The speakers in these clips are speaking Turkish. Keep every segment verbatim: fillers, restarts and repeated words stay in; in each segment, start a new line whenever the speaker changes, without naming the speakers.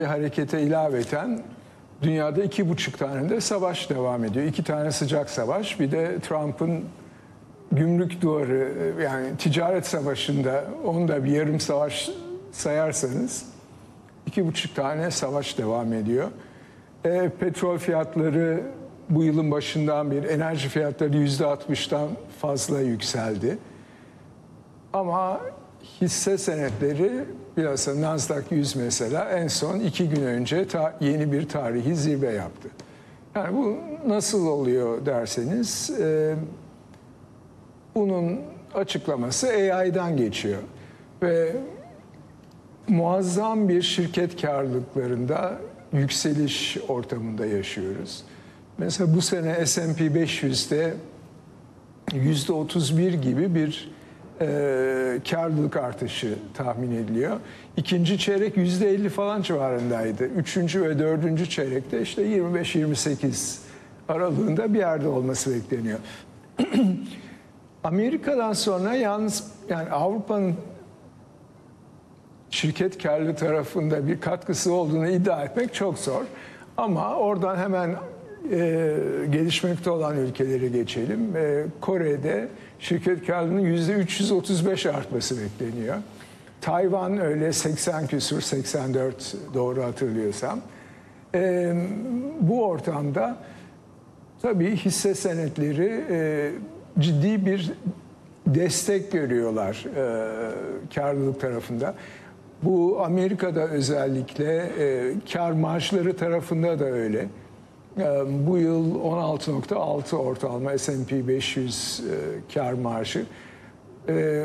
harekete ilaveten dünyada iki buçuk tane de savaş devam ediyor. İki tane sıcak savaş, bir de Trump'ın gümrük duvarı, yani ticaret savaşında onu da bir yarım savaş sayarsanız iki buçuk tane savaş devam ediyor. E, petrol fiyatları bu yılın başından beri, enerji fiyatları yüzde altmıştan fazla yükseldi. Ama hisse senetleri, bilhassa Nasdaq yüz mesela en son iki gün önce ta, yeni bir tarihi zirve yaptı. Yani bu nasıl oluyor derseniz, e, bunun açıklaması A I'dan geçiyor. Ve muazzam bir şirket karlılıklarında yükseliş ortamında yaşıyoruz. Mesela bu sene S and P beş yüzde yüzde otuz bir gibi bir e, karlılık artışı tahmin ediliyor. İkinci çeyrek yüzde elli falan civarındaydı. Üçüncü ve dördüncü çeyrekte işte yirmi beş yirmi sekiz aralığında bir yerde olması bekleniyor. Amerika'dan sonra yalnız yani Avrupa'nın şirket karlılığı tarafında bir katkısı olduğunu iddia etmek çok zor. Ama oradan hemen e, gelişmekte olan ülkelere geçelim. E, Kore'de şirket karlılığının yüzde üç yüz otuz beş artması bekleniyor. Tayvan öyle seksen küsur, seksen dört doğru hatırlıyorsam. E, bu ortamda tabii hisse senetleri e, ciddi bir destek görüyorlar e, karlılık tarafında. Bu Amerika'da özellikle e, kar marjları tarafında da öyle. E, bu yıl on altı nokta altı ortalama S and P beş yüz e, kar marjı. E,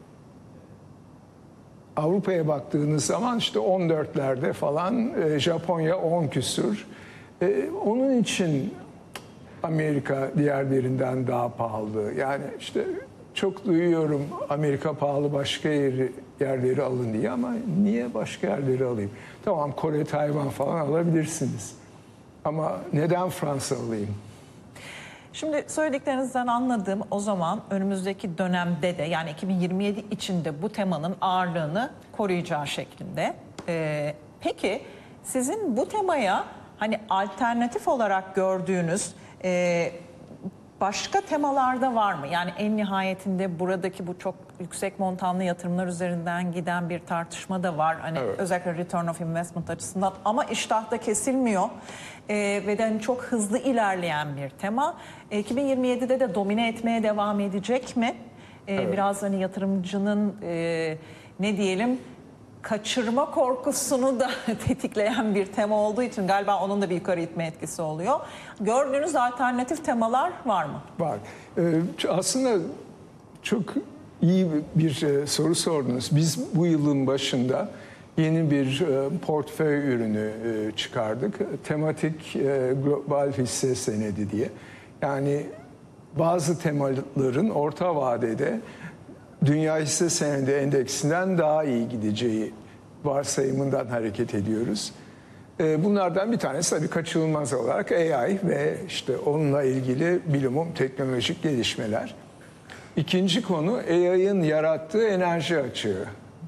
Avrupa'ya baktığınız zaman işte on dörtlerde falan, e, Japonya on küsur. E, onun için Amerika diğerlerinden daha pahalı. Yani işte çok duyuyorum Amerika pahalı, başka yeri, yerleri alın diye, ama niye başka yerleri alayım? Tamam, Kore, Tayvan falan alabilirsiniz. Ama neden Fransa alayım?
Şimdi söylediklerinizden anladığım, o zaman önümüzdeki dönemde de, yani iki bin yirmi yedi içinde bu temanın ağırlığını koruyacağı şeklinde. Ee, peki sizin bu temaya hani alternatif olarak gördüğünüz e, başka temalarda var mı? Yani en nihayetinde buradaki bu çok yüksek montanlı yatırımlar üzerinden giden bir tartışma da var. Hani evet, özellikle return of investment açısından, ama iştahta kesilmiyor ee, ve de hani çok hızlı ilerleyen bir tema. E, iki bin yirmi yedide de domine etmeye devam edecek mi? Ee, evet. Biraz hani yatırımcının e, ne diyelim, kaçırma korkusunu da tetikleyen bir tema olduğu için galiba onun da bir yukarı itme etkisi oluyor. Gördüğünüz alternatif temalar var mı?
Var. Ee, aslında çok iyi bir soru sordunuz. Biz bu yılın başında yeni bir portföy ürünü çıkardık. Tematik global hisse senedi diye. Yani bazı temaların orta vadede Dünya Hisse Senedi Endeksinden daha iyi gideceği varsayımından hareket ediyoruz. Bunlardan bir tanesi tabii kaçınılmaz olarak A I ve işte onunla ilgili bilimum teknolojik gelişmeler. İkinci konu A I'ın yarattığı enerji açığı.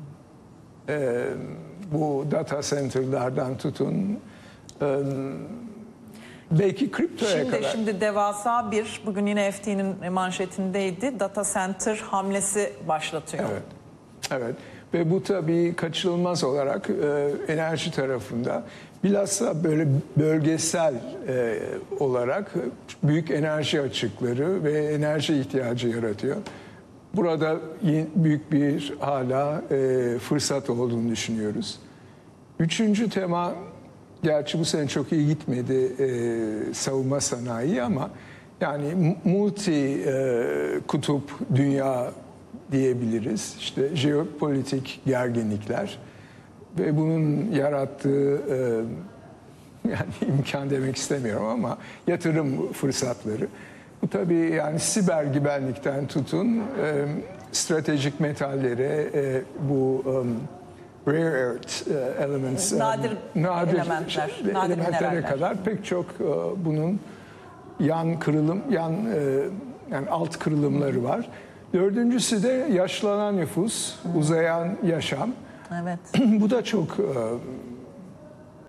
Bu data center'lardan tutun, belki kriptoya
şimdi,
kadar.
Şimdi devasa bir, bugün yine F T'nin manşetindeydi, data center hamlesi başlatıyor.
Evet, evet. Ve bu tabii kaçınılmaz olarak e, enerji tarafında, bilhassa böyle bölgesel e, olarak büyük enerji açıkları ve enerji ihtiyacı yaratıyor. Burada büyük bir hala e, fırsat olduğunu düşünüyoruz. Üçüncü tema, gerçi bu sene çok iyi gitmedi e, savunma sanayi, ama yani multi e, kutup dünya diyebiliriz. İşte jeopolitik gerginlikler ve bunun yarattığı e, yani imkan demek istemiyorum ama yatırım fırsatları. Bu tabii yani siber güvenlikten tutun e, stratejik metallere, e, bu um, rare earth e, elements,
nadir,
e, nadir
elementler,
şey,
nadir
elementlere
mineraller
kadar pek çok e, bunun yan kırılım, yan e, yani alt kırılımları var. Dördüncüsü de yaşlanan nüfus, uzayan yaşam.
Evet.
Bu da çok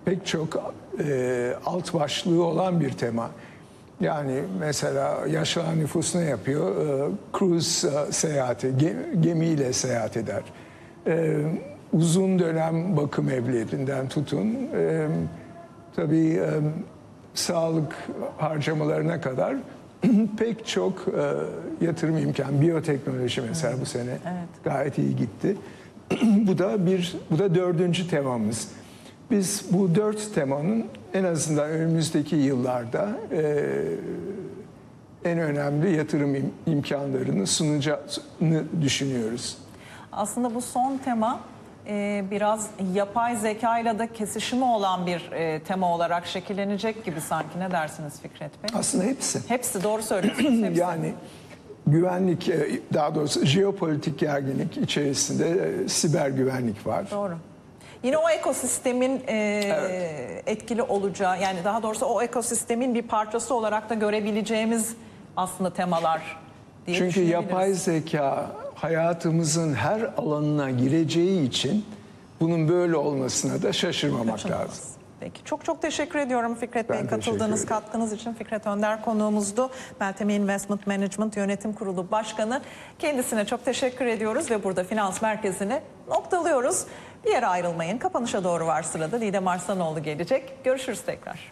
pek çok e, alt başlığı olan bir tema. Yani mesela yaşanan nüfus ne yapıyor? E, cruise e, seyahati, gemiyle seyahat eder. E, uzun dönem bakım evlerinden tutun. E, tabii e, sağlık harcamalarına kadar pek çok e, yatırım imkanı. Biyoteknoloji mesela bu sene evet. gayet iyi gitti. bu da bir, bu da dördüncü temamız. Biz bu dört temanın en azından önümüzdeki yıllarda e, en önemli yatırım im, imkanlarını sunacağını düşünüyoruz.
Aslında bu son tema e, biraz yapay zekayla da kesişimi olan bir e, tema olarak şekillenecek gibi sanki. Ne dersiniz Fikret Bey?
Aslında hepsi.
Hepsi, doğru söylüyorsunuz. Hepsi.
Yani güvenlik, daha doğrusu jeopolitik gerginlik içerisinde e, siber güvenlik var.
Doğru. Yine o ekosistemin e, evet. etkili olacağı, yani daha doğrusu o ekosistemin bir parçası olarak da görebileceğimiz aslında temalar diye
Çünkü yapay zeka hayatımızın her alanına gireceği için bunun böyle olmasına da şaşırmamak Kaçınılmaz. lazım.
Peki, çok çok teşekkür ediyorum Fikret
Ben
Bey katıldığınız, katkınız için. Fikret Önder konuğumuzdu. Meltem Investment Management Yönetim Kurulu Başkanı. Kendisine çok teşekkür ediyoruz ve burada Finans Merkezi'ni noktalıyoruz. Bir yere ayrılmayın. Kapanışa doğru var sırada. Didem Arslanoğlu gelecek. Görüşürüz tekrar.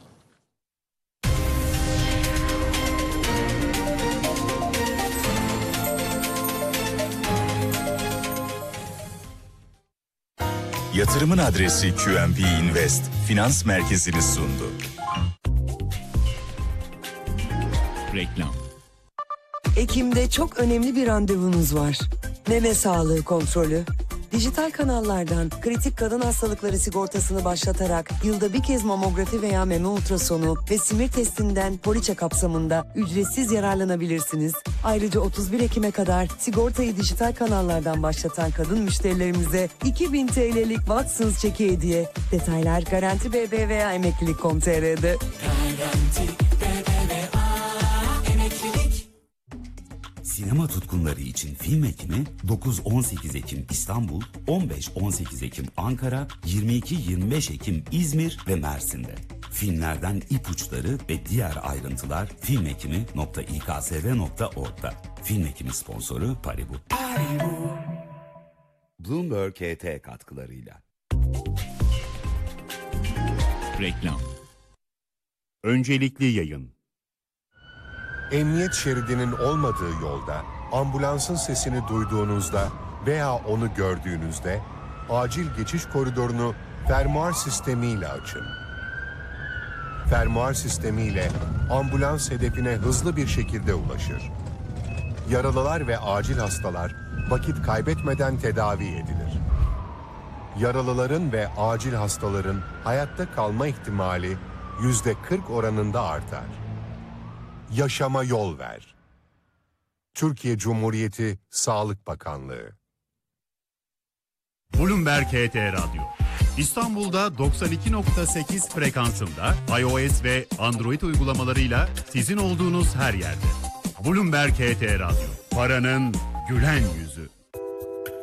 Yatırımın adresi Q N B Invest Finans Merkezi'ni sundu.
Reklam.
Ekim'de çok önemli bir randevunuz var. Meme sağlığı kontrolü. Dijital kanallardan kritik kadın hastalıkları sigortasını başlatarak yılda bir kez mamografi veya meme ultrasonu ve simir testinden poliçe kapsamında ücretsiz yararlanabilirsiniz. Ayrıca otuz bir Ekim'e kadar sigortayı dijital kanallardan başlatan kadın müşterilerimize iki bin T L'lik Watsons çeki hediye. Detaylar Garanti B B V A emeklilik nokta com nokta T R'de. Garanti B B V A
emeklilik. Sinema tutkunları için film ekimi dokuz on sekiz Ekim İstanbul, on beş on sekiz Ekim Ankara, yirmi iki yirmi beş Ekim İzmir ve Mersin'de. Filmlerden ipuçları ve diğer ayrıntılar filmekimi nokta İ K S V nokta org'da. Film ekimi sponsoru Paribu. Paribu. Bloomberg H T katkılarıyla.
Reklam. Öncelikli yayın.
Emniyet şeridinin olmadığı yolda, ambulansın sesini duyduğunuzda veya onu gördüğünüzde acil geçiş koridorunu fermuar sistemiyle açın. Fermuar sistemiyle ambulans hedefine hızlı bir şekilde ulaşır. Yaralılar ve acil hastalar vakit kaybetmeden tedavi edilir. Yaralıların ve acil hastaların hayatta kalma ihtimali yüzde kırk oranında artar. Yaşama yol ver. Türkiye Cumhuriyeti Sağlık Bakanlığı.
Bloomberg H T Radyo. İstanbul'da doksan iki nokta sekiz frekansında iOS ve Android uygulamalarıyla sizin olduğunuz her yerde. Bloomberg H T Radyo. Paranın gülen yüzü.